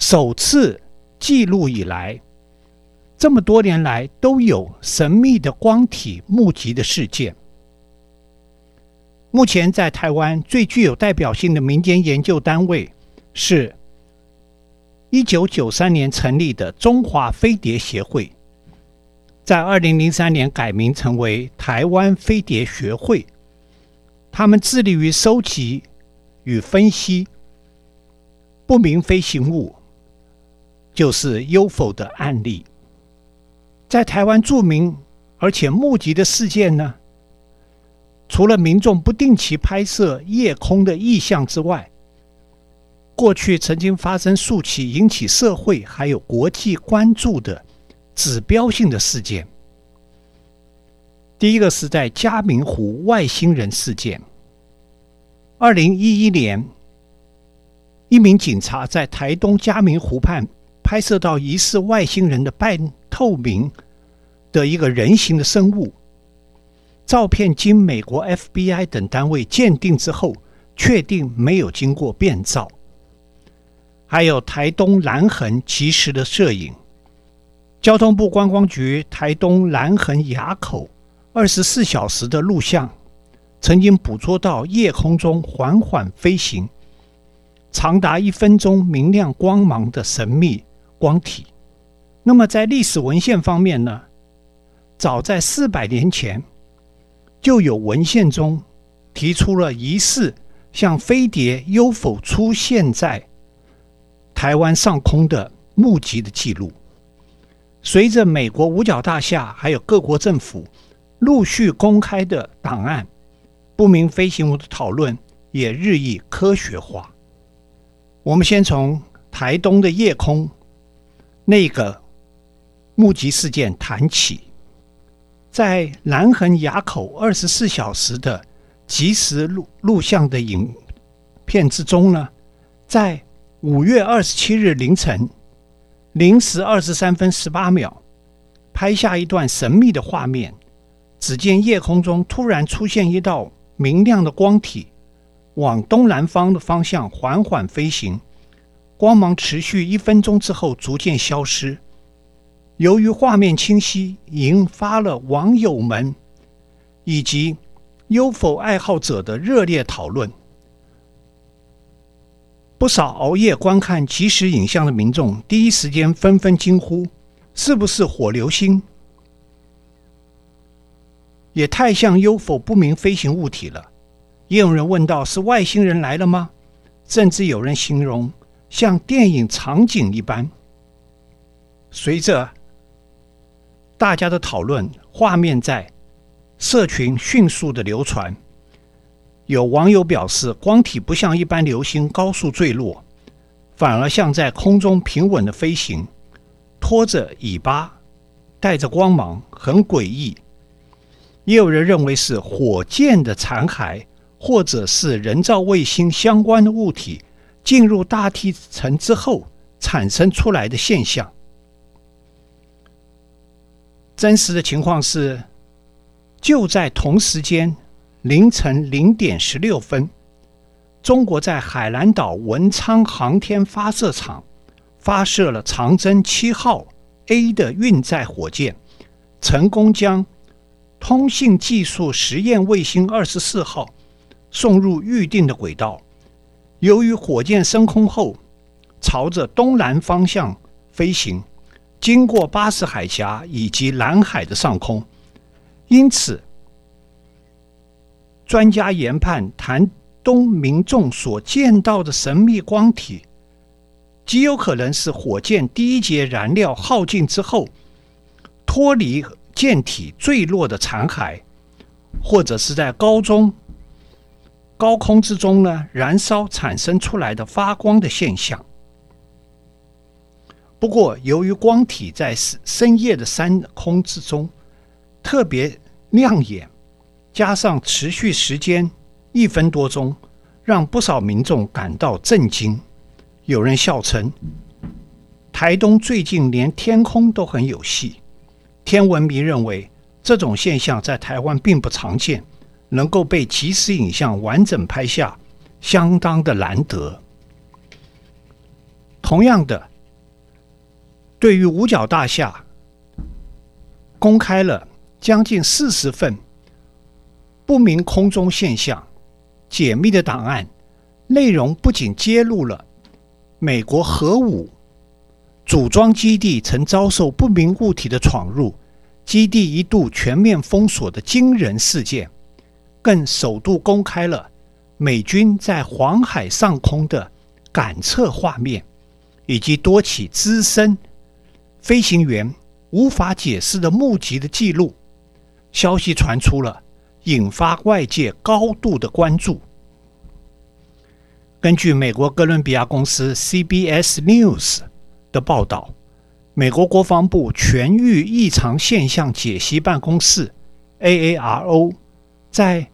首次记录以来，这么多年来都有神秘的光体目击的事件。目前在台湾最具有代表性的民间研究单位是1993年成立的中华飞碟协会，在2003年改名成为台湾飞碟学会。他们致力于收集与分析不明飞行物，就是 UFO 的案例。在台湾著名而且目击的事件呢，除了民众不定期拍摄夜空的异象之外，过去曾经发生数起引起社会还有国际关注的指标性的事件。第一个是在嘉明湖外星人事件。2011年，一名警察在台东嘉明湖畔拍摄到疑似外星人的半透明的一个人形的生物。照片经美国 FBI 等单位鉴定之后，确定没有经过变造。还有台东蓝痕即时的摄影，交通部观光局台东蓝痕垭口24小时的录像，曾经捕捉到夜空中缓缓飞行长达1分钟明亮光芒的神秘光体。那么在历史文献方面呢，早在400年前就有文献中提出了疑似像飞碟 UFO 出现在台湾上空的目击的记录。随着美国五角大厦还有各国政府陆续公开的档案，不明飞行物的讨论也日益科学化。我们先从台东的夜空那个目击事件谈起。在蓝痕垭口24小时的即时录像的影片之中呢，在5月27日凌晨0时23分18秒拍下一段神秘的画面。只见夜空中突然出现一道明亮的光体，往东南方的方向缓缓飞行，光芒持续1分钟之后逐渐消失。由于画面清晰，引发了网友们以及 UFO 爱好者的热烈讨论。不少熬夜观看即时影像的民众第一时间纷纷惊呼，是不是火流星？也太像 UFO 不明飞行物体了。也有人问到，是外星人来了吗？甚至有人形容像电影场景一般。随着大家的讨论，画面在社群迅速的流传。有网友表示，光体不像一般流星高速坠落，反而像在空中平稳的飞行，拖着尾巴，带着光芒，很诡异。也有人认为是火箭的残骸，或者是人造卫星相关的物体进入大气层之后产生出来的现象。真实的情况是，就在同时间凌晨0点16分，中国在海南岛文昌航天发射场发射了长征7号 A 的运载火箭，成功将通信技术实验卫星24号送入预定的轨道。由于火箭升空后朝着东南方向飞行，经过巴士海峡以及南海的上空，因此专家研判台东民众所见到的神秘光体极有可能是火箭第一节燃料耗尽之后脱离舰体坠落的残骸，或者是在高空之中呢燃烧产生出来的发光的现象。不过由于光体在深夜的山空之中特别亮眼，加上持续时间1分多钟，让不少民众感到震惊。有人笑称，台东最近连天空都很有戏。天文迷认为，这种现象在台湾并不常见，能够被即时影像完整拍下，相当的难得。同样的， 对于五角大厦公开了将近40份不明空中现象解密的档案，内容不仅揭露了美国核武组装基地曾遭受不明物体的闯入，基地一度全面封锁的惊人事件，更首度公开了美军在黄海上空的感测画面，以及多起资深飞行员无法解释的目击的记录。消息传出了，引发外界高度的关注。根据美国哥伦比亚公司 CBS News 的报道，美国国防部全域异常现象解析办公室 AARO 在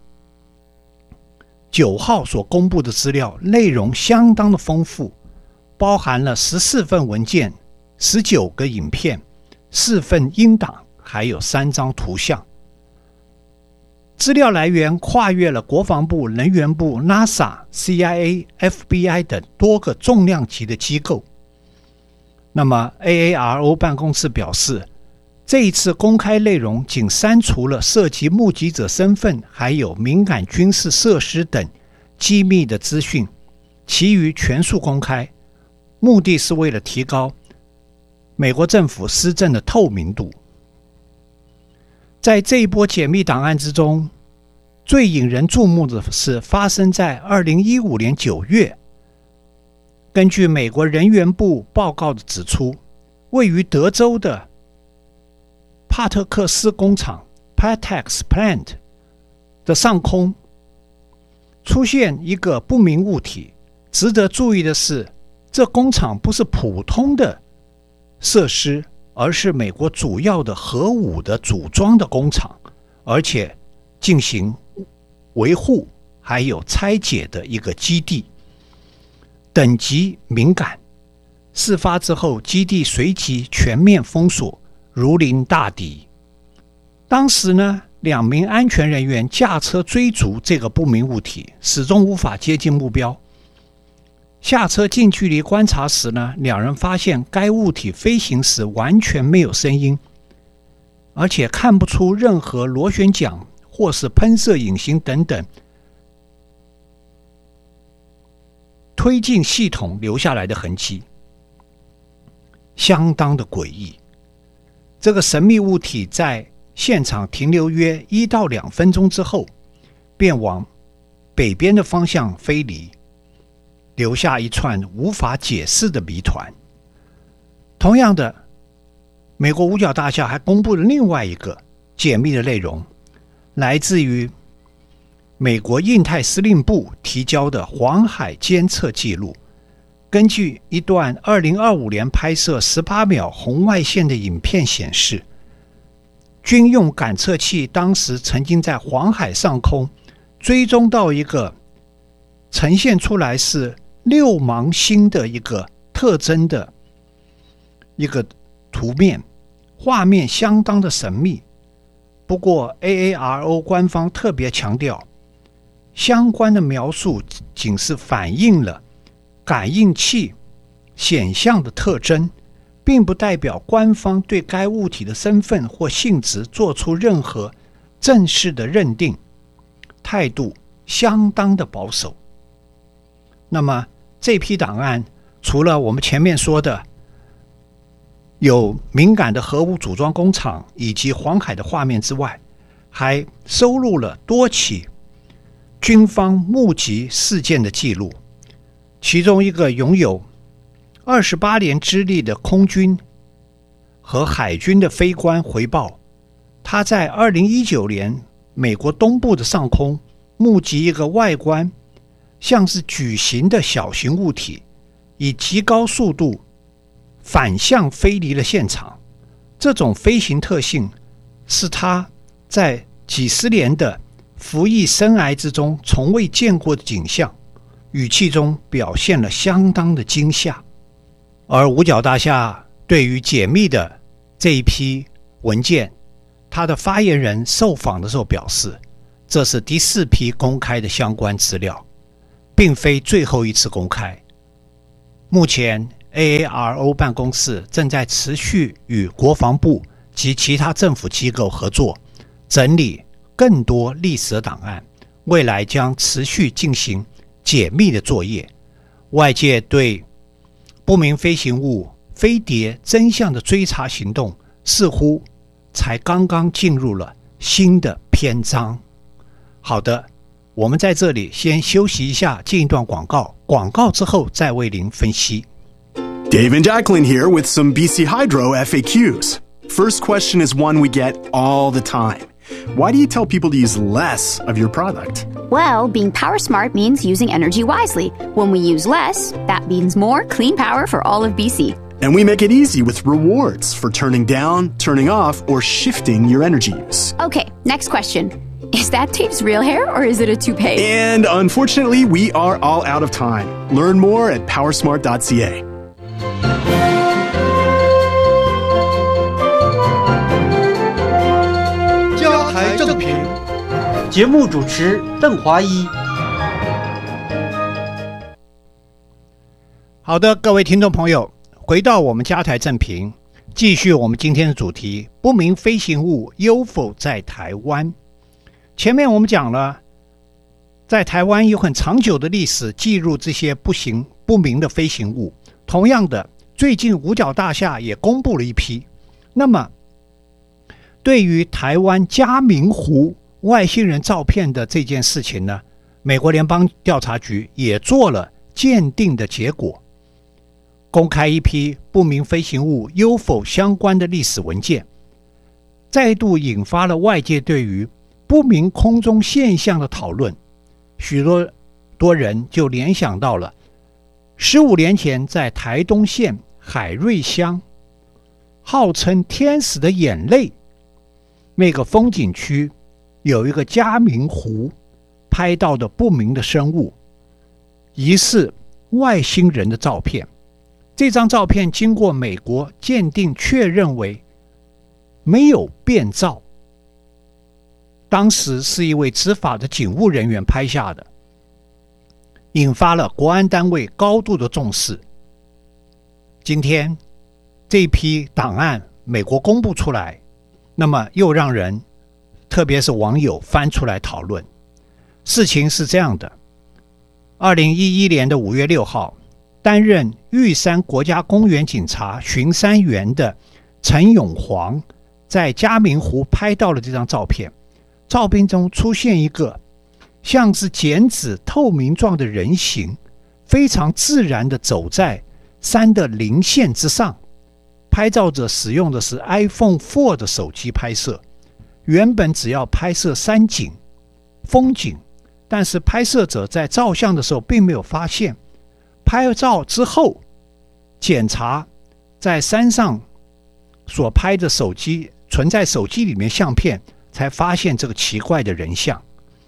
9号所公布的资料内容相当的丰富，包含了14份文件、19个影片、4份音档，还有3张图像。资料来源跨越了国防部、能源部、NASA、CIA、FBI 等多个重量级的机构。那么 AARO 办公室表示，这一次公开内容仅删除了涉及目击者身份还有敏感军事设施等机密的资讯，其余全数公开，目的是为了提高美国政府施政的透明度。在这一波解密档案之中，最引人注目的是发生在2015年9月。根据美国人员部报告的指出，位于德州的帕特克斯工厂 Patex Plant 的上空出现一个不明物体。值得注意的是，这工厂不是普通的设施，而是美国主要的核武的组装的工厂，而且进行维护还有拆解的一个基地，等级敏感。事发之后，基地随即全面封锁，如临大敌。当时呢，2名安全人员驾车追逐这个不明物体，始终无法接近目标。下车近距离观察时呢，2人发现该物体飞行时完全没有声音，而且看不出任何螺旋桨或是喷射引擎等等推进系统留下来的痕迹，相当的诡异。这个神秘物体在现场停留约1到2分钟之后，便往北边的方向飞离，留下一串无法解释的谜团。同样的，美国五角大厦还公布了另外一个解密的内容，来自于美国印太司令部提交的黄海监测记录。根据一段2025年拍摄18秒红外线的影片显示，军用感测器当时曾经在黄海上空追踪到一个呈现出来是6芒星的一个特征的一个图面，画面相当的神秘。不过 AARO 官方特别强调，相关的描述仅是反映了感应器显象的特征，并不代表官方对该物体的身份或性质做出任何正式的认定，态度相当的保守。那么这批档案除了我们前面说的有敏感的核武组装工厂以及黄海的画面之外，还收录了多起军方目击事件的记录。其中一个拥有28年资历的空军和海军的飞官回报，他在2019年美国东部的上空目击一个外观像是矩形的小型物体，以极高速度反向飞离了现场。这种飞行特性是他在几十年的服役生涯之中从未见过的景象，语气中表现了相当的惊吓。而五角大厦对于解密的这一批文件，他的发言人受访的时候表示，这是第4批公开的相关资料，并非最后一次公开。目前 AARO 办公室正在持续与国防部及其他政府机构合作，整理更多历史的档案，未来将持续进行解密的作业。外界对不明飞行物飞碟真相的追查行动似乎才刚刚进入了新的篇章。好的，我们在这里先休息一下，进一段广告，广告之后再为您分析。 Dave and Jacqueline here with some BC Hydro FAQs. First question is one we get all the time. Why do you tell people to use less of your product? Well, being power smart means using energy wisely. When we use less, that means more clean power for all of BC. And we make it easy with rewards for turning down, turning off, or shifting your energy use. Okay, next question. Is that Dave's real hair or is it a toupee? And unfortunately, we are all out of time. Learn more at powersmart.ca. 家台正平，节目主持邓华一。 好的，各位听众朋友，回到我们家台正平，继续我们今天的主题：不明飞行物 UFO 在台湾。前面我们讲了，在台湾有很长久的历史记录这些不明的飞行物。同样的，最近五角大厦也公布了一批。那么对于台湾嘉明湖外星人照片的这件事情呢，美国联邦调查局也做了鉴定的结果，公开一批不明飞行物 UFO 相关的历史文件，再度引发了外界对于不明空中现象的讨论。许多人就联想到了15年前在台东县海瑞乡号称天使的眼泪那个风景区有一个嘉明湖拍到的不明的生物，疑似外星人的照片。这张照片经过美国鉴定确认为没有变造，当时是一位执法的警务人员拍下的，引发了国安单位高度的重视。今天这批档案美国公布出来，那么又让人特别是网友翻出来讨论。事情是这样的，2011年的5月6号，担任玉山国家公园警察巡山员的陈永煌在嘉明湖拍到了这张照片。照片中出现一个像是剪纸透明状的人形，非常自然地走在山的零线之上。拍照者使用的是 iPhone 4的手机拍摄，原本只要拍摄山景、风景，但是拍摄者在照相的时候并没有发现。拍照之后，检查在山上所拍的手机存在手机里面相片，才发现这个奇怪的人像。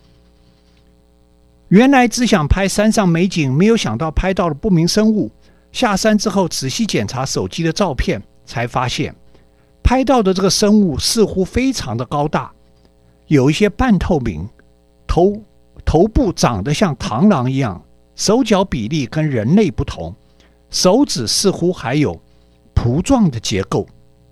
原来只想拍山上美景，没有想到拍到了不明生物。下山之后仔细检查手机的照片，才发现拍到的这个生物似乎非常的高大，有一些半透明，头部长得像螳螂一样，手脚比例跟人类不同，手指似乎还有蹼状的结构。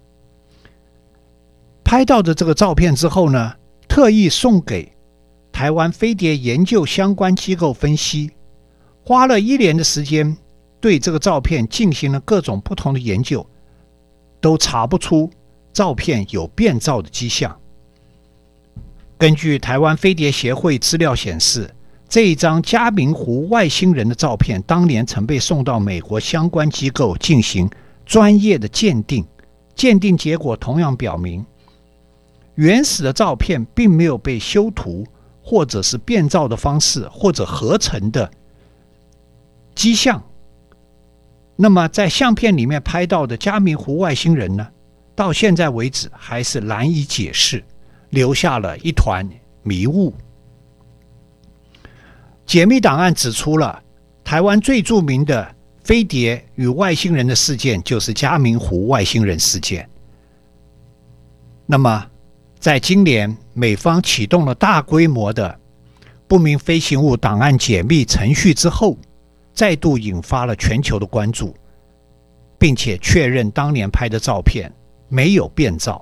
拍到的这个照片之后呢，特意送给台湾飞碟研究相关机构分析，花了1年的时间对这个照片进行了各种不同的研究，都查不出照片有变造的迹象。根据台湾飞碟协会资料显示，这一张嘉明湖外星人的照片当年曾被送到美国相关机构进行专业的鉴定，鉴定结果同样表明原始的照片并没有被修图或者是变造的方式或者合成的迹象。那么在相片里面拍到的嘉明湖外星人呢，到现在为止还是难以解释，留下了一团迷雾。解密档案指出了台湾最著名的飞碟与外星人的事件就是嘉明湖外星人事件。那么在今年美方启动了大规模的不明飞行物档案解密程序之后，再度引发了全球的关注。 并且确认当年拍的照片没有变造。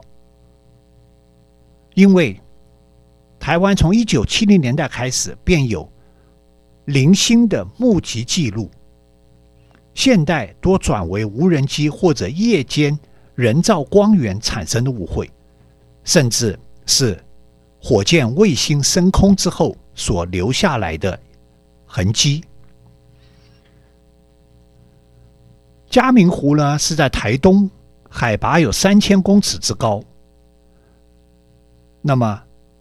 因为台湾从1970年代开始便有零星的目击记录，现代多转为无人机或者夜间人造光源产生的误会，甚至是火箭卫星升空之后所留下来的痕迹。嘉明湖呢是在台东，海拔有3000公尺之高。那么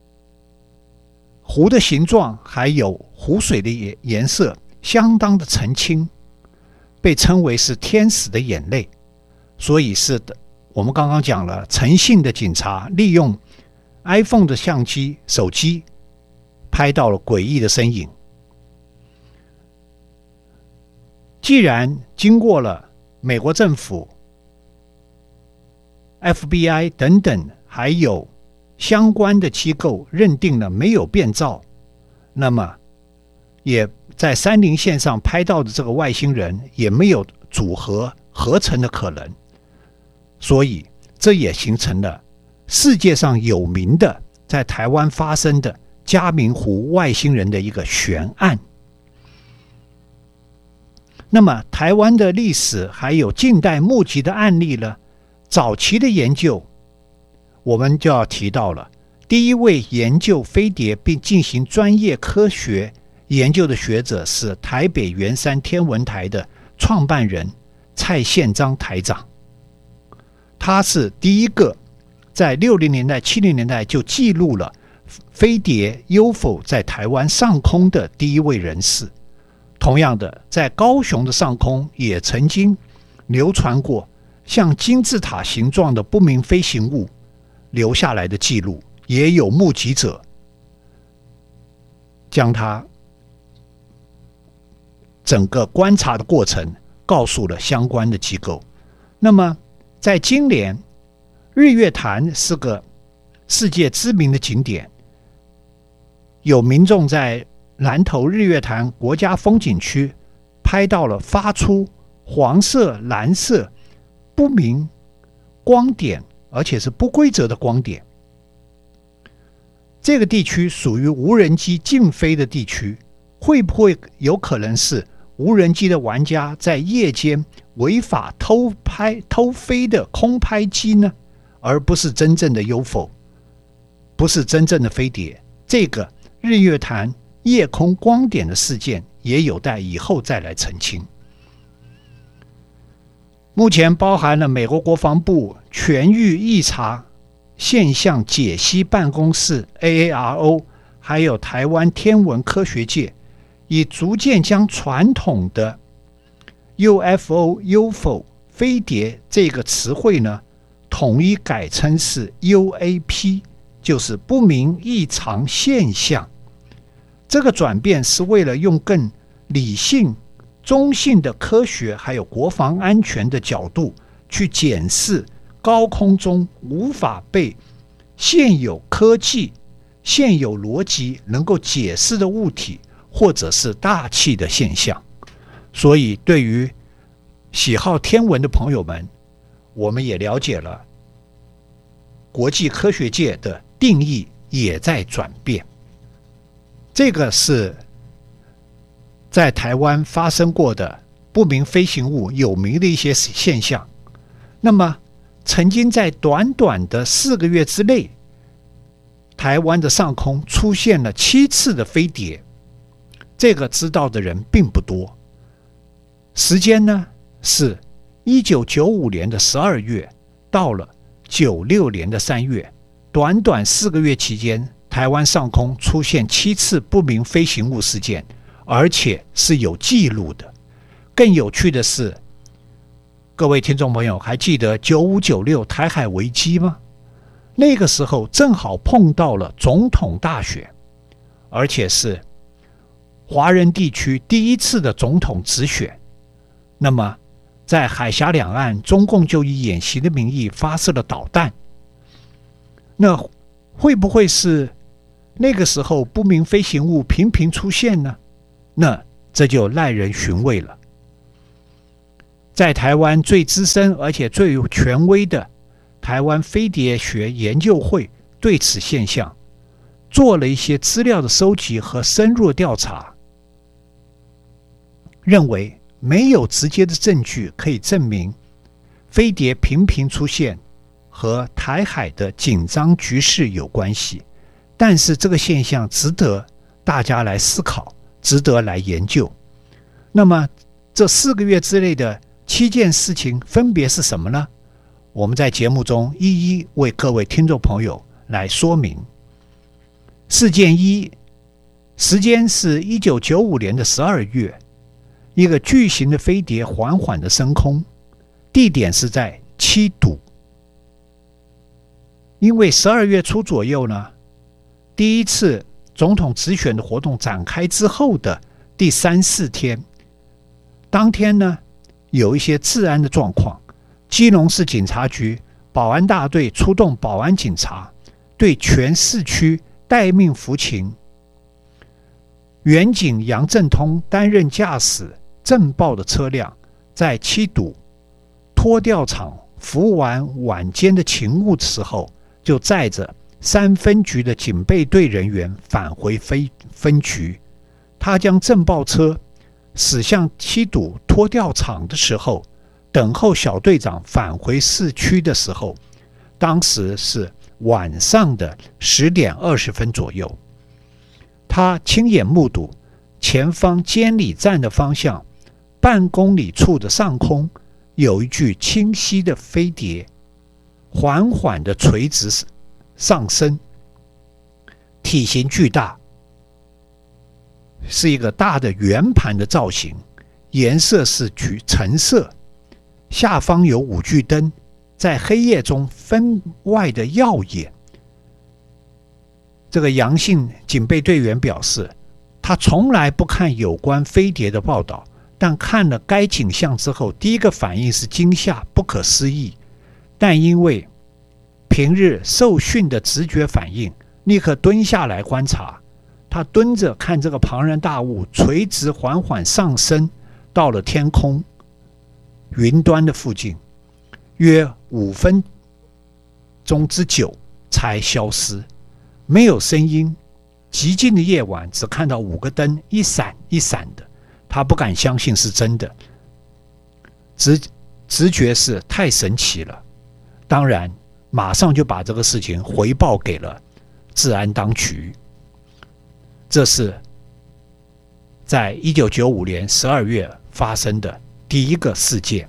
湖的形状还有湖水的颜色相当的澄清，被称为是天使的眼泪。所以是的，我们刚刚讲了，诚信的警察利用 iPhone 的相机手机拍到了诡异的身影。既然经过了美国政府 FBI 等等还有相关的机构认定了没有变造，那么也在山林线上拍到的这个外星人也没有组合合成的可能，所以这也形成了世界上有名的在台湾发生的嘉明湖外星人的一个悬案。那么台湾的历史还有近代目击的案例呢，早期的研究我们就要提到了，第一位研究飞碟并进行专业科学研究的学者是台北圆山天文台的创办人蔡宪章台长。他是第一个在60年代70年代就记录了飞碟 UFO 在台湾上空的第一位人士。同样的，在高雄的上空也曾经流传过像金字塔形状的不明飞行物留下来的记录，也有目击者将它整个观察的过程告诉了相关的机构。那么在今年，日月潭是个世界知名的景点，有民众在南投日月潭国家风景区拍到了发出黄色、蓝色不明光点，而且是不规则的光点。这个地区属于无人机禁飞的地区，会不会有可能是无人机的玩家在夜间违法偷飞的空拍机呢？而不是真正的 UFO， 不是真正的飞碟。这个日月潭夜空光点的事件也有待以后再来澄清。目前包含了美国国防部全域异常现象解析办公室 AARO， 还有台湾天文科学界，已逐渐将传统的 UFO 飞碟这个词汇呢，统一改称是 UAP， 就是不明异常现象。这个转变是为了用更理性、中性的科学还有国防安全的角度去检视高空中无法被现有科技、现有逻辑能够解释的物体，或者是大气的现象。所以对于喜好天文的朋友们，我们也了解了国际科学界的定义也在转变。这个是在台湾发生过的不明飞行物有名的一些现象。那么曾经在短短的4个月之内，台湾的上空出现了7次的飞碟，这个知道的人并不多。时间呢是1995年的12月到了96年的3月，短短4个月期间，台湾上空出现7次不明飞行物事件，而且是有记录的。更有趣的是，各位听众朋友还记得95、96台海危机吗？那个时候正好碰到了总统大选，而且是华人地区第一次的总统直选。那么在海峡两岸，中共就以演习的名义发射了导弹。那会不会是那个时候不明飞行物频频出现呢？那这就耐人寻味了。 在台湾最资深而且最有权威的台湾飞碟学研究会对此现象做了一些资料的收集和深入的调查，认为没有直接的证据可以证明飞碟频频出现和台海的紧张局势有关系，但是这个现象值得大家来思考，值得来研究。那么这4个月之内的7件事情分别是什么呢？我们在节目中一一为各位听众朋友来说明。事件1，时间是1995年的12月，一个巨型的飞碟缓缓的升空，地点是在七堵。因为12月初左右呢，第一次总统直选的活动展开之后的第3、4天，当天呢有一些治安的状况，基隆市警察局保安大队出动保安警察，对全市区待命服勤。远警杨正通担任驾驶震爆的车辆，在七堵拖吊场服务完晚间的勤务的时候，就载着3分局的警备队人员返回分局。他将震爆车驶向七堵拖吊场的时候，等候小队长返回市区的时候，当时是晚上的10点20分左右。他亲眼目睹前方监理站的方向半公里处的上空有一具清晰的飞碟缓缓地垂直上升，体型巨大，是一个大的圆盘的造型，颜色是橙色，下方有5具灯，在黑夜中分外的耀眼。这个杨姓警备队员表示，他从来不看有关飞碟的报道，但看了该景象之后，第一个反应是惊吓、不可思议，但因为平日受训的直觉反应，立刻蹲下来观察。他蹲着看这个庞然大物垂直缓缓上升到了天空云端的附近，约5分钟之久才消失，没有声音。寂静的夜晚，只看到5个灯一闪一闪的，他不敢相信是真的，直觉是太神奇了。当然马上就把这个事情回报给了治安当局。这是在1995年12月发生的第一个事件。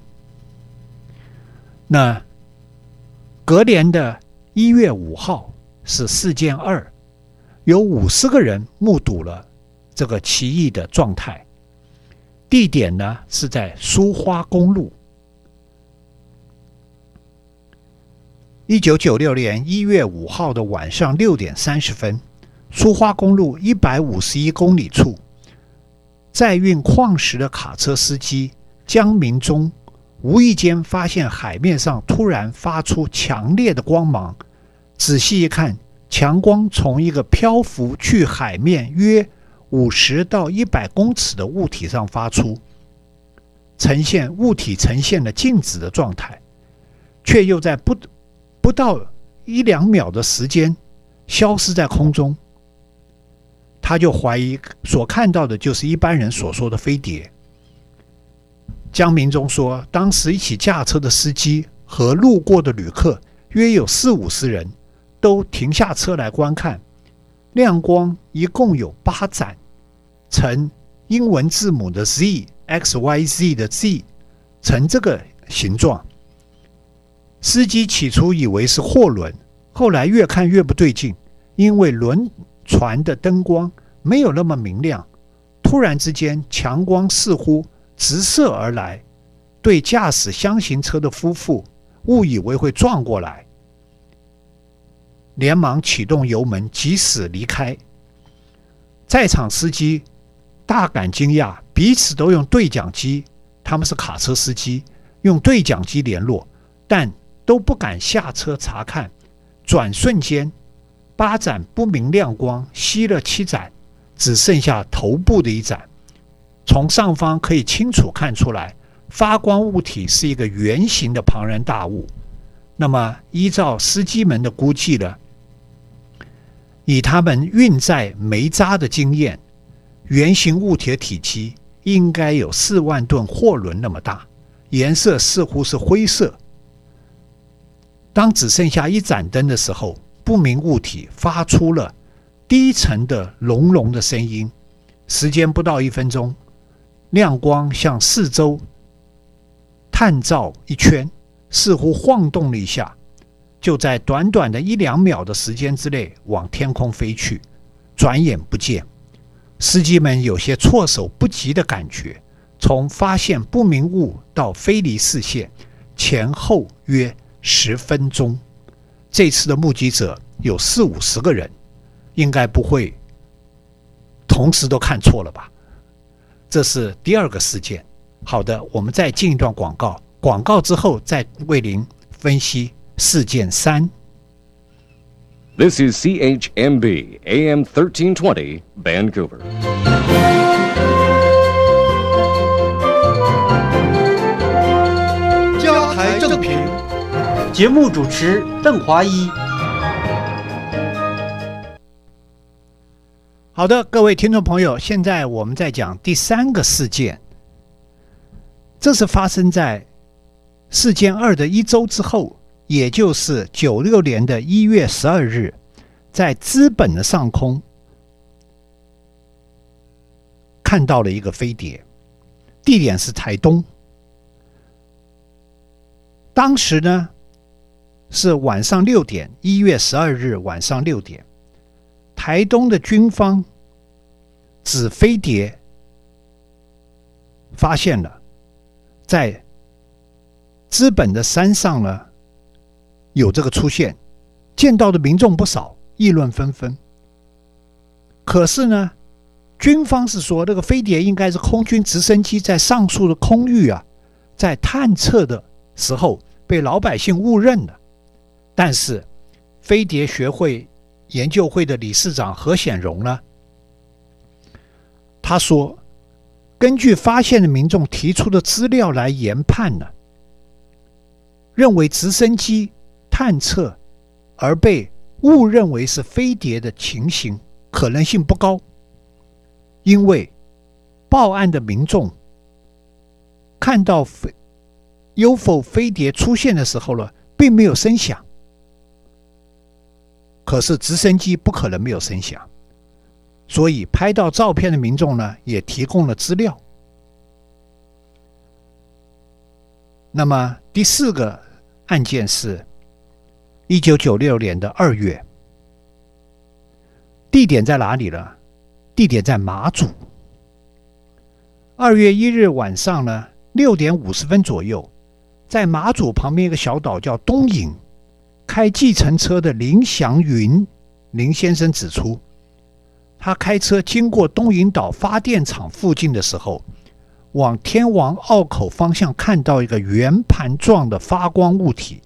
那隔年的1月5号是事件2，有50个人目睹了这个奇异的状态，地点呢是在苏花公路。1996年1月5号的晚上6点30分，苏花公路151公里处，载运矿石的卡车司机江明忠无意间发现海面上突然发出强烈的光芒，仔细一看，强光从一个漂浮去海面约50到100公尺的物体上发出，物体呈现了静止的状态，却又在不到1-2秒的时间消失在空中。他就怀疑所看到的就是一般人所说的飞碟。江明忠说，当时一起驾车的司机和路过的旅客约有40-50人，都停下车来观看。亮光一共有8盏，呈英文字母的 Z，XYZ 的 Z， 呈这个形状。司机起初以为是货轮，后来越看越不对劲，因为轮船的灯光没有那么明亮，突然之间强光似乎直射而来，对驾驶厢型车的夫妇误以为会撞过来，连忙启动油门及时离开。在场司机大感惊讶，彼此都用对讲机，他们是卡车司机，用对讲机联络，但都不敢下车查看。转瞬间8盏不明亮光熄了7盏，只剩下头部的1盏。从上方可以清楚看出来， 发光物体是一个圆形的庞然大物。那么依照司机们的估计呢，以他们运载煤渣的经验，圆形物体的体积应该有4万吨货轮那么大，颜色似乎是灰色。当只剩下一盏灯的时候，不明物体发出了低沉的隆隆的声音，时间不到1分钟，亮光向四周探照一圈，似乎晃动了一下，就在短短的1-2秒的时间之内往天空飞去，转眼不见。司机们有些措手不及的感觉，从发现不明物到飞离视线前后约10分钟。这次的目击者有40-50个人，应该不会同时都看错了吧？这是第2个事件。好的，我们再进一段广告，广告之后再为您分析事件3。 This is CHMB AM 1320 Vancouver. 加台正评，节目主持邓华一。 好的，各位听众朋友，现在我们在讲第3个事件。这是发生在事件2的1周之后，也就是96年的1月12日，在资本的上空看到了一个飞碟，地点是台东。当时呢是晚上6点，1月12日晚上6点，台东的军方指飞碟发现了在资本的山上呢有这个出现，见到的民众不少，议论纷纷。可是呢，军方是说这个飞碟应该是空军直升机在上述的空域在探测的时候被老百姓误认了。但是飞碟学会研究会的理事长何显荣呢，他说根据发现的民众提出的资料来研判呢，认为直升机探测而被误认为是飞碟的情形可能性不高，因为报案的民众看到 UFO 飞碟出现的时候呢，并没有声响，可是直升机不可能没有声响，所以拍到照片的民众呢也提供了资料。那么第4个案件是1996年的2月，地点在哪里呢？地点在马祖。2月1日晚上呢6点50分左右，在马祖旁边一个小岛叫东引，开计程车的林祥云林先生指出，他开车经过东引岛发电厂附近的时候，往天王澳口方向看到一个圆盘状的发光物体。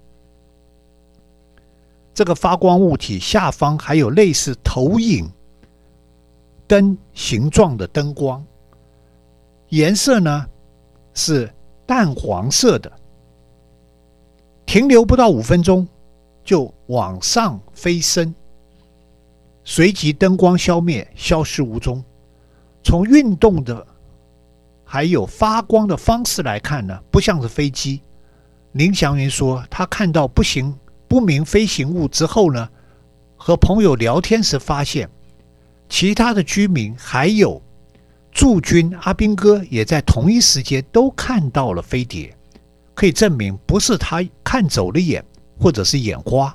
这个发光物体下方还有类似投影灯形状的灯光，颜色呢是淡黄色的，停留不到5分钟就往上飞升，随即灯光消灭，消失无踪。从运动的还有发光的方式来看呢，不像是飞机。林祥云说他看到不明飞行物之后呢，和朋友聊天时发现其他的居民还有驻军阿兵哥也在同一时间都看到了飞碟，可以证明不是他看走了眼或者是眼花。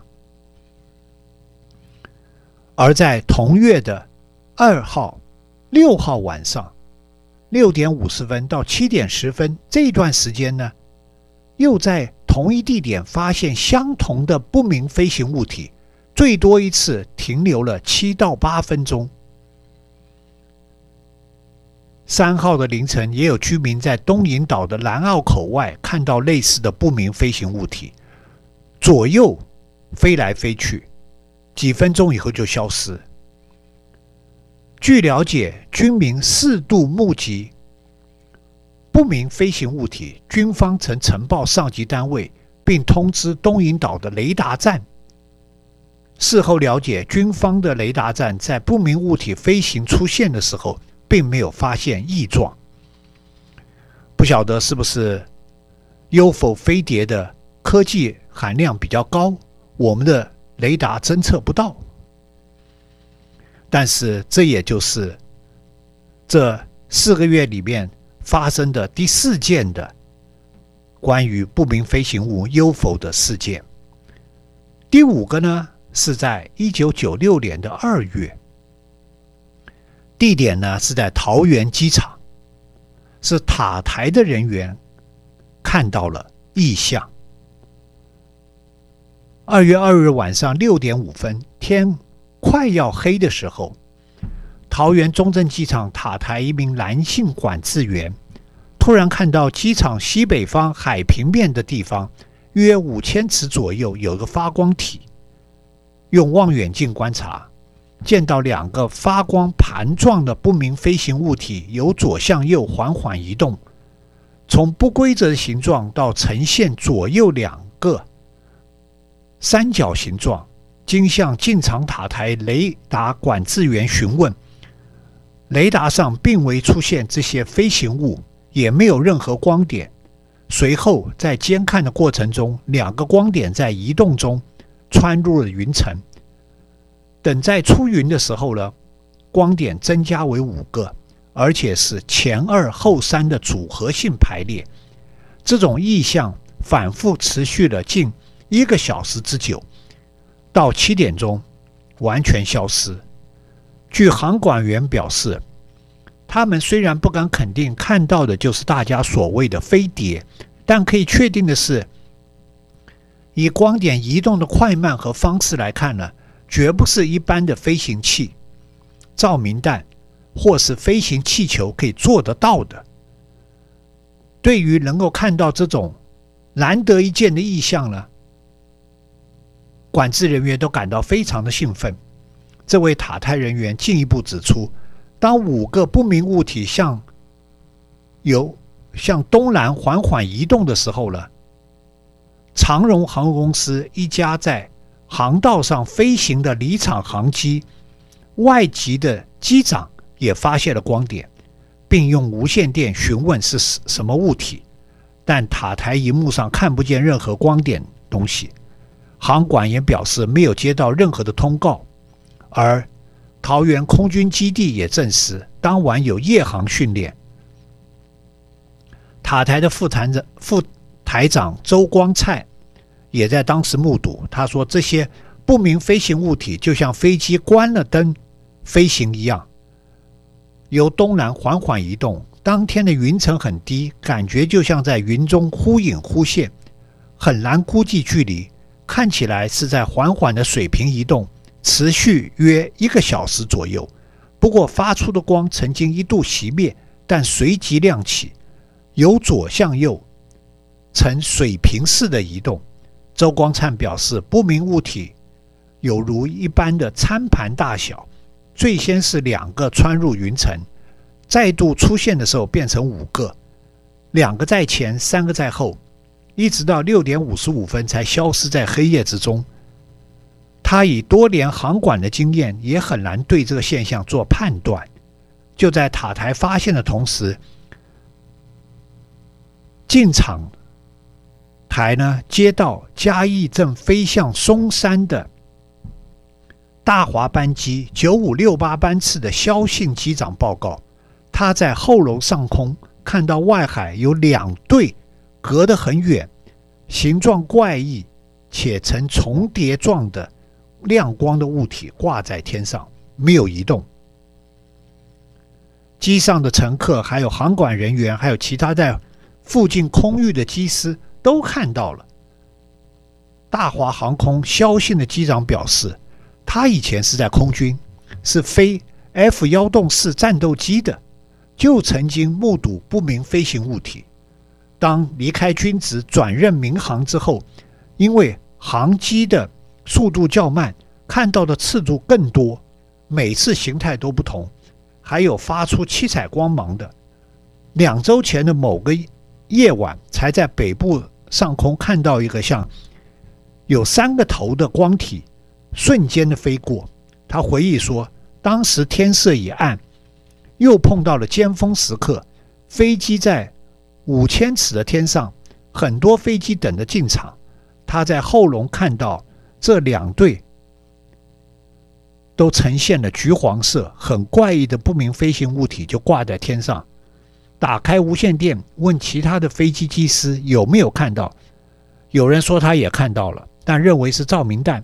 而在同月的2号、6号晚上6点50分到7点10分这一段时间呢，又在同一地点发现相同的不明飞行物体，最多一次停留了7到8分钟。3号的凌晨，也有居民在东引岛的南澳口外看到类似的不明飞行物体，左右飞来飞去，几分钟以后就消失。据了解，军民4度目击不明飞行物体，军方曾呈报上级单位，并通知东引岛的雷达站。事后了解，军方的雷达站在不明物体飞行出现的时候，并没有发现异状。不晓得是不是 UFO 飞碟的科技含量比较高，我们的雷达侦测不到。但是这也就是这4个月里面发生的第4件的关于不明飞行物 UFO 的事件。第5个呢，是在1996年的2月，地点呢是在桃园机场，是塔台的人员看到了异象。2月2日晚上6点5分，天快要黑的时候，桃园中正机场塔台一名男性管制员突然看到机场西北方海平面的地方约5000尺左右有个发光体，用望远镜观察，见到2个发光盘状的不明飞行物体由左向右缓缓移动，从不规则的形状到呈现左右2个三角形状。经向进场塔台雷达管制员询问，雷达上并未出现这些飞行物，也没有任何光点。随后在监看的过程中，2个光点在移动中穿入了云层。等在出云的时候呢，光点增加为5个，而且是前2后3的组合性排列。这种异象反复持续了近1个小时之久，到7点钟完全消失。据航管员表示，他们虽然不敢肯定看到的就是大家所谓的飞碟，但可以确定的是，以光点移动的快慢和方式来看呢，绝不是一般的飞行器、照明弹或是飞行气球可以做得到的。对于能够看到这种难得一见的异象呢，管制人员都感到非常的兴奋。这位塔台人员进一步指出，当5个不明物体向东南缓缓移动的时候呢，长荣航空公司一家在航道上飞行的离场航机外籍的机长也发现了光点，并用无线电询问是什么物体，但塔台荧幕上看不见任何光点东西。航管也表示没有接到任何的通告，而桃园空军基地也证实当晚有夜航训练。塔台的副台长周光灿也在当时目睹，他说这些不明飞行物体就像飞机关了灯飞行一样，由东南缓缓移动。当天的云层很低，感觉就像在云中忽隐忽现，很难估计距离，看起来是在缓缓的水平移动，持续约1个小时左右。不过发出的光曾经一度熄灭，但随即亮起，由左向右呈水平式的移动。周光灿表示，不明物体有如一般的餐盘大小，最先是2个穿入云层，再度出现的时候变成5个，2个在前，3个在后，一直到6点55分才消失在黑夜之中。他以多年航管的经验，也很难对这个现象做判断。就在塔台发现的同时，进场台呢接到嘉义正飞向松山的大华班机9568班次的萧姓机长报告，他在后楼上空看到外海有2对隔得很远、形状怪异且呈重叠状的亮光的物体挂在天上，没有移动。机上的乘客还有航管人员还有其他在附近空域的机师都看到了。大华航空萧姓的机长表示，他以前是在空军，是飞 F-104战斗机的，就曾经目睹不明飞行物体。当离开军职转任民航之后，因为航机的速度较慢，看到的次数更多，每次形态都不同，还有发出七彩光芒的， 2周前的某个夜晚才在北部上空看到一个像有3个头的光体瞬间的飞过。他回忆说，当时天色已暗，又碰到了尖峰时刻，飞机在5000尺的天上，很多飞机等着进场。他在后龙看到这2队都呈现了橘黄色，很怪异的不明飞行物体就挂在天上。打开无线电问其他的飞机机师有没有看到，有人说他也看到了，但认为是照明弹。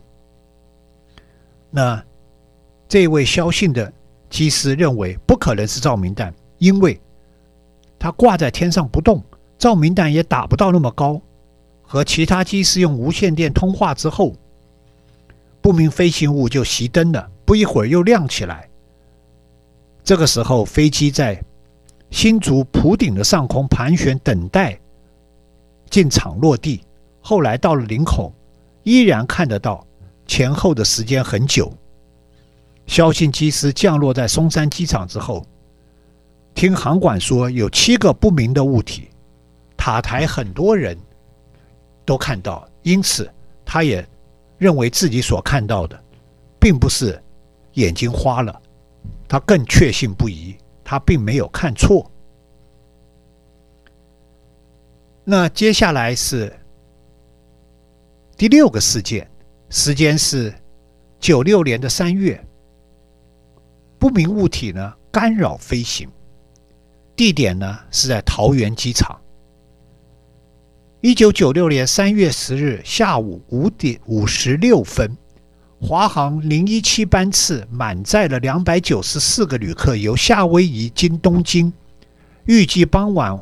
那这位萧姓的机师认为不可能是照明弹，因为它挂在天上不动，照明弹也打不到那么高。和其他机师用无线电通话之后，不明飞行物就熄灯了，不一会儿又亮起来。这个时候飞机在新竹埔顶的上空盘旋，等待进场落地。后来到了林口，依然看得到，前后的时间很久。萧姓机师降落在松山机场之后，听航管说有7个不明的物体，塔台很多人都看到，因此他也认为自己所看到的并不是眼睛花了，他更确信不疑，他并没有看错。那接下来是第6个事件，时间是96年的3月，不明物体呢干扰飞行，地点呢是在桃园机场。1996年3月10日下午5点56分，华航017班次满载了294个旅客由夏威夷经东京，预计傍晚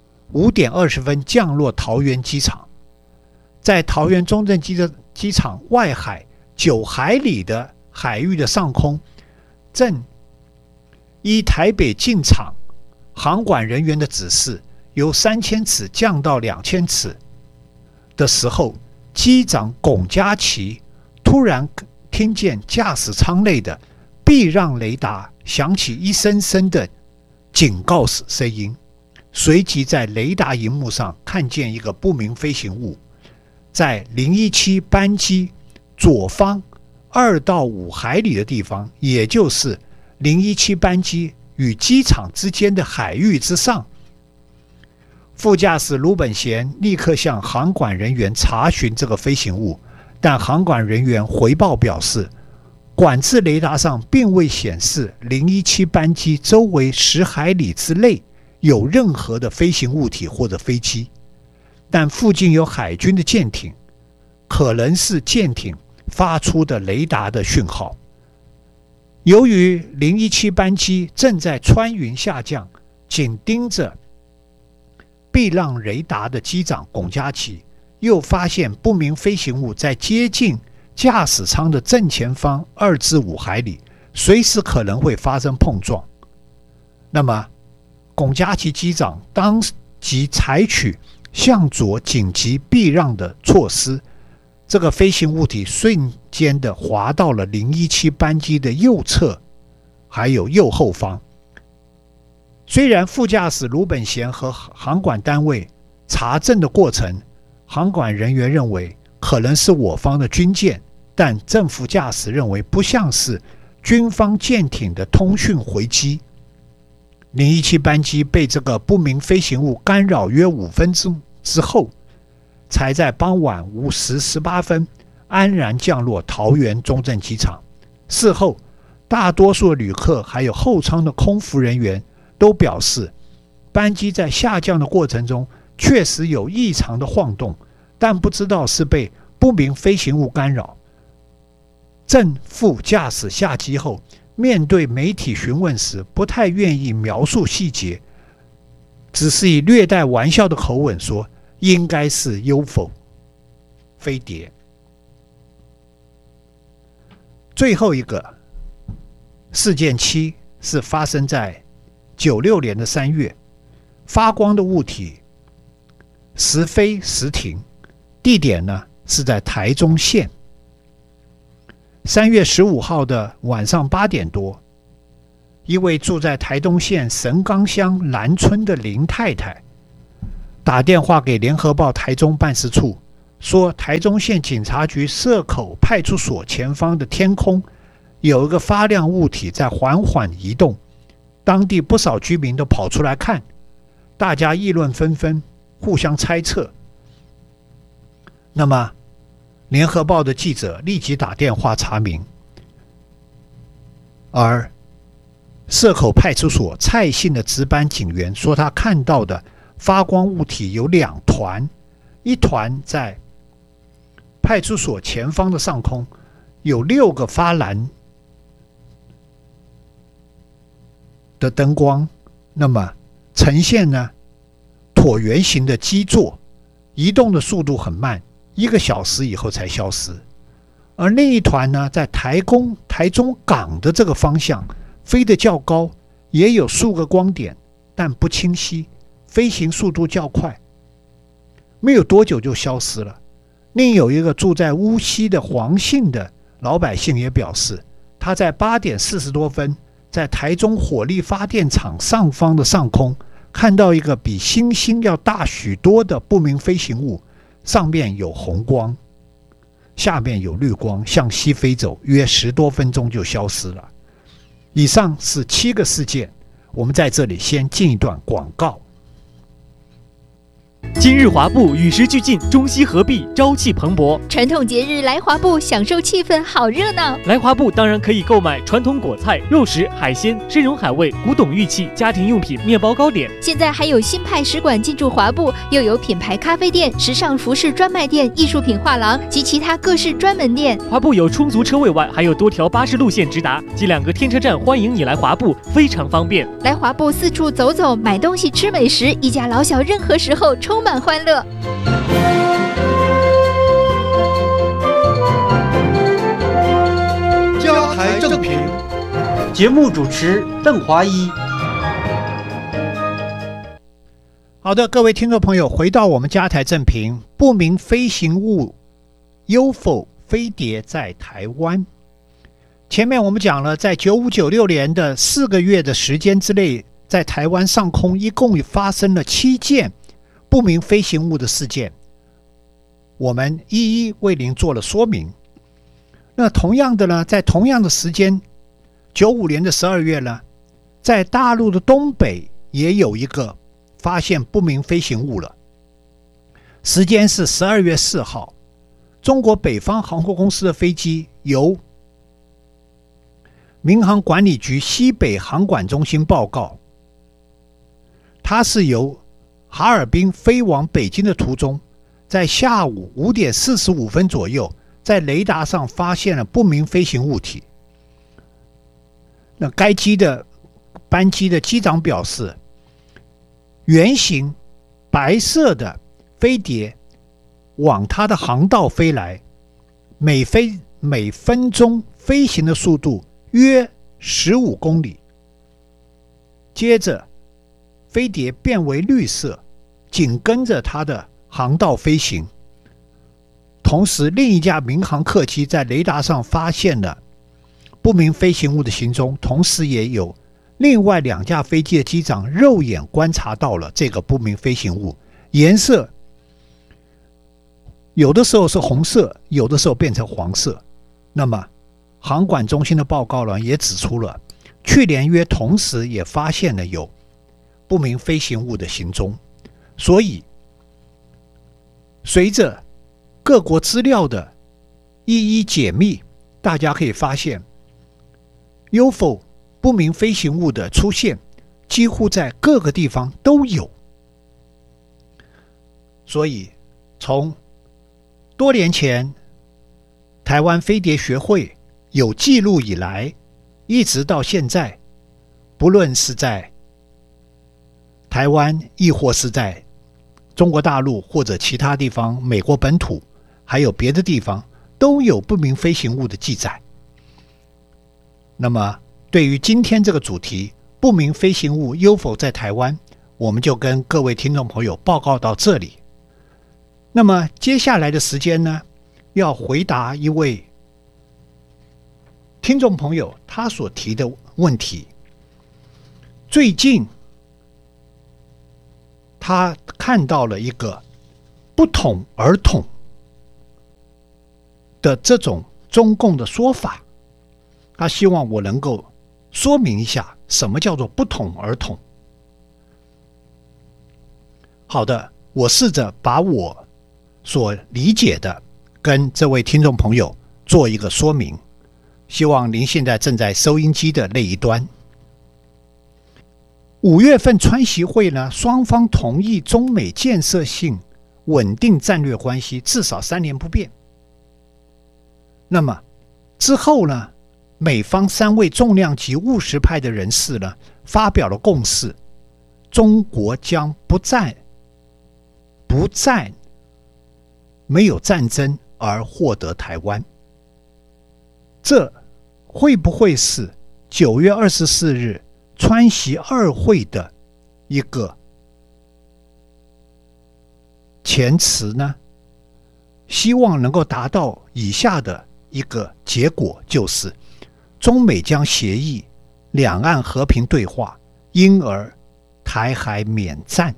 5点20分降落桃园机场。在桃园中正机场外海9海里的海域的上空，正依台北进场航管人员的指示，由3000尺降到2000尺的时候，机长龚家琪突然听见驾驶舱内的避让雷达响起一声声的警告声音，随即在雷达萤幕上看见一个不明飞行物在017班机左方2到5海里的地方，也就是017班机与机场之间的海域之上。副驾驶卢本贤立刻向航管人员查询这个飞行物，但航管人员回报表示，管制雷达上并未显示017班机周围10海里之内有任何的飞行物体或者飞机，但附近有海军的舰艇，可能是舰艇发出的雷达的讯号。由于017班机正在穿云下降，紧盯着避让雷达的机长龚家琪又发现不明飞行物在接近驾驶舱的正前方2至5海里，随时可能会发生碰撞。那么龚家琪机长当即采取向左紧急避让的措施，这个飞行物体瞬间的滑到了017班机的右侧还有右后方。虽然副驾驶卢本贤和航管单位查证的过程，航管人员认为可能是我方的军舰，但正副驾驶认为不像是军方舰艇的通讯回击。017班机被这个不明飞行物干扰约5分钟之后，才在傍晚5时18分安然降落桃园中正机场。事后，大多数旅客还有后舱的空服人员都表示，班机在下降的过程中确实有异常的晃动，但不知道是被不明飞行物干扰。正副驾驶下机后，面对媒体询问时不太愿意描述细节，只是以略带玩笑的口吻说应该是 UFO 飞碟。最后一个事件7是发生在96年的3月，发光的物体时飞时停，地点呢是在台中县。3月15号的晚上8点多， 一位住在台东县神冈乡兰村的林太太打电话给联合报台中办事处，说台中县警察局社口派出所前方的天空有一个发亮物体在缓缓移动，当地不少居民都跑出来看，大家议论纷纷，互相猜测。那么联合报的记者立即打电话查明，而社口派出所蔡姓的值班警员说，他看到的发光物体有2团，一团在派出所前方的上空有6个发蓝的灯光，那么呈现呢椭圆形的基座，移动的速度很慢，1个小时以后才消失。而另一团呢，在台中港的这个方向飞得较高，也有数个光点，但不清晰，飞行速度较快，没有多久就消失了。另有一个住在乌溪的黄姓的老百姓也表示，他在8点40多分在台中火力发电厂上方的上空看到一个比星星要大许多的不明飞行物，上面有红光，下面有绿光，向西飞走，约10多分钟就消失了。以上是7个事件，我们在这里先进一段广告。 今日华埠与时俱进，中西合璧，朝气蓬勃。 传统节日来华埠，享受气氛，好热闹。 来华埠当然可以购买传统果菜、肉食、海鲜、参茸海味、古董玉器、家庭用品、面包糕点。 现在还有新派使馆进驻华埠，又有品牌咖啡店、时尚服饰专卖店、艺术品画廊及其他各式专门店。 华埠有充足车位外，还有多条巴士路线直达及2个天车站，欢迎你来华埠，非常方便。 来华埠四处走走，买东西吃美食，一家老小任何时候充满欢乐。 家台正品，节目主持邓华一。 好的，各位听众朋友，回到我们家台正评，不明飞行物 UFO 飞碟在台湾。前面我们讲了，在95、96年的4个月的时间之内，在台湾上空一共发生了7件不明飞行物的事件，我们一一为您做了说明。那同样的呢，在同样的时间，95年的12月呢，在大陆的东北也有一个发现不明飞行物了。时间是12月4号，中国北方航空公司的飞机由民航管理局西北航管中心报告，它是由哈尔滨飞往北京的途中，在下午5点45分左右，在雷达上发现了不明飞行物体。那该班机的机长表示，圆形白色的飞碟往它的航道飞来，每分钟飞行的速度约15公里。接着飞碟变为绿色，紧跟着它的航道飞行。同时另一架民航客机在雷达上发现了不明飞行物的行踪，同时也有另外2架飞机的机长肉眼观察到了这个不明飞行物，颜色有的时候是红色，有的时候变成黄色。那么航管中心的报告呢，也指出了去年约同时也发现了有不明飞行物的行踪。所以随着各国资料的一一解密，大家可以发现 UFO 不明飞行物的出现几乎在各个地方都有。所以从多年前台湾飞碟学会有记录以来，一直到现在，不论是在台湾亦或是在中国大陆或者其他地方，美国本土还有别的地方，都有不明飞行物的记载。那么对于今天这个主题，不明飞行物 UFO 在台湾，我们就跟各位听众朋友报告到这里。那么接下来的时间呢，要回答一位听众朋友他所提的问题。 最近他看到了一个不统而统的这种中共的说法，他希望我能够说明一下什么叫做不统而统。好的，我试着把我所理解的跟这位听众朋友做一个说明，希望您现在正在收音机的那一端。5月份川习会呢，双方同意中美建设性稳定战略关系至少3年不变。那么之后呢，美方3位重量级务实派的人士呢，发表了共识，中国将不再没有战争而获得台湾。这会不会是9月24日川习2会的一个前词呢？希望能够达到以下的一个结果，就是中美将协议两岸和平对话，因而台海免战。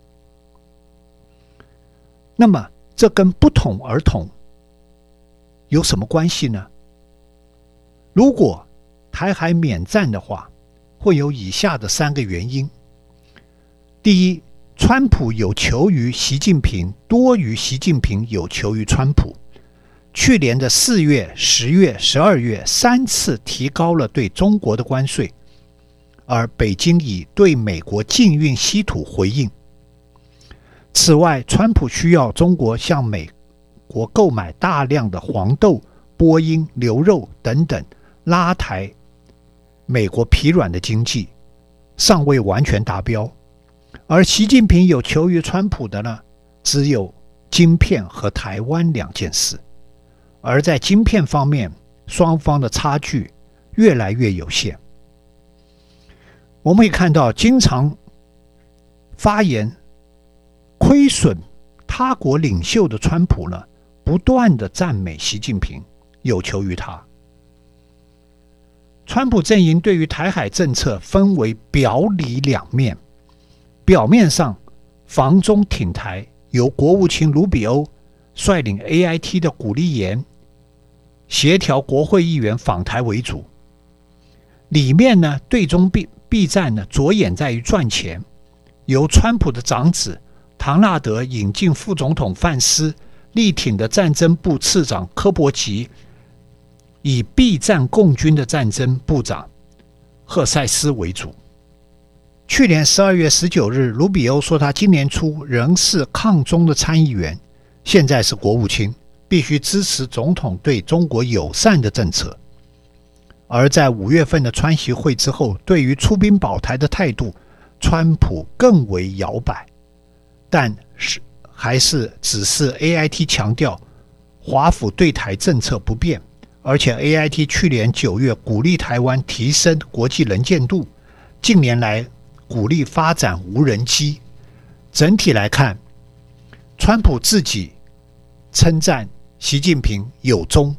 那么这跟不统而统有什么关系呢？如果台海免战的话，会有以下的3个原因。第一，川普有求于习近平多于习近平有求于川普。去年的4月、10月、12月3次提高了对中国的关税，而北京以对美国禁运稀土回应。此外，川普需要中国向美国购买大量的黄豆、波音、牛肉等等，拉抬美国疲软的经济，尚未完全达标。而习近平有求于川普的呢，只有晶片和台湾2件事。而在晶片方面，双方的差距越来越有限。我们可以看到，经常发言亏损他国领袖的川普呢，不断的赞美习近平，有求于他。川普阵营对于台海政策分为表里2面，表面上防中挺台，由国务卿卢比欧率领 AIT 的鼓励研协调国会议员访台为主，里面呢，对中避战呢，着眼在于赚钱，由川普的长子唐纳德引进副总统范斯，力挺的战争部次长柯伯吉，以避战共军的战争部长赫塞斯为主。去年12月19日，卢比欧说他今年初仍是抗中的参议员，现在是国务卿，必须支持总统对中国友善的政策。而在5月份的川习会之后，对于出兵保台的态度，川普更为摇摆，但是还是只是 AIT 强调华府对台政策不变，而且 AIT 去年9月鼓励台湾提升国际能见度，近年来鼓励发展无人机。整体来看，川普自己称赞习近平友中，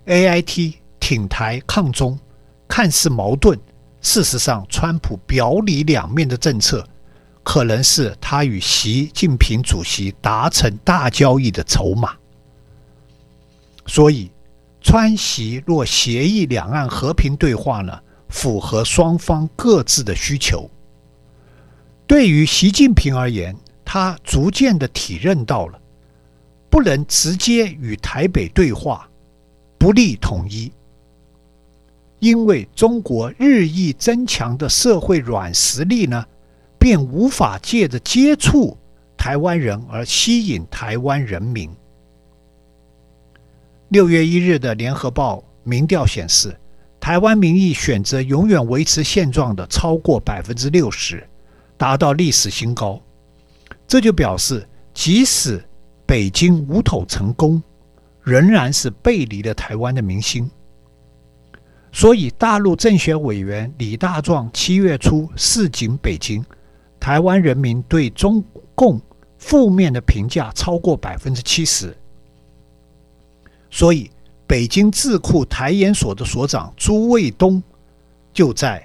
AIT 挺台抗中，看似矛盾，事实上川普表里2面的政策可能是他与习近平主席达成大交易的筹码。所以川习若协议两岸和平对话呢，符合双方各自的需求。对于习近平而言，他逐渐的体认到了不能直接与台北对话，不利统一，因为中国日益增强的社会软实力呢，便无法借着接触台湾人而吸引台湾人民。6月1日的联合报民调显示，台湾民意选择永远维持现状的超过 60%， 达到历史新高。这就表示即使北京武统成功，仍然是背离了台湾的民心。所以大陆政协委员李大壮7月初示警北京，台湾人民对中共负面的评价超过 70%。 所以北京智库台研所的所长朱卫东就在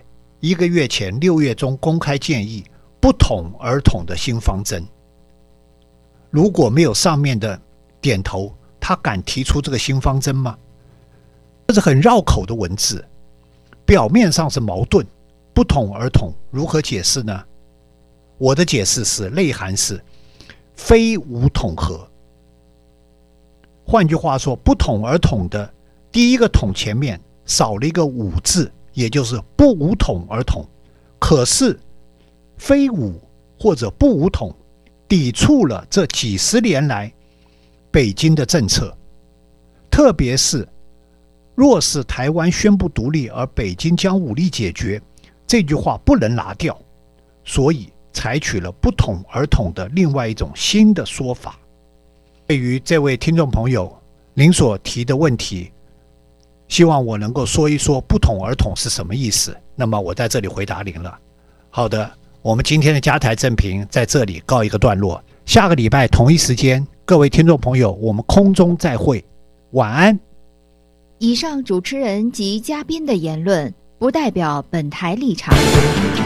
1个月前6月中公开建议不统而统的新方针。如果没有上面的点头，他敢提出这个新方针吗？这是很绕口的文字，表面上是矛盾，不统而统如何解释呢？我的解释是内涵是非武统合。换句话说，不统而统的第一个统前面少了一个武字，也就是不武统而统。可是非武或者不武统抵触了这几十年来北京的政策，特别是若是台湾宣布独立而北京将武力解决，这句话不能拿掉，所以采取了不统而统的另外一种新的说法。对于这位听众朋友您所提的问题，希望我能够说一说不统而统是什么意思，那么我在这里回答您了。好的，我们今天的家台正评在这里告一个段落，下个礼拜同一时间，各位听众朋友，我们空中再会，晚安。 以上主持人及嘉宾的言论不代表本台立场。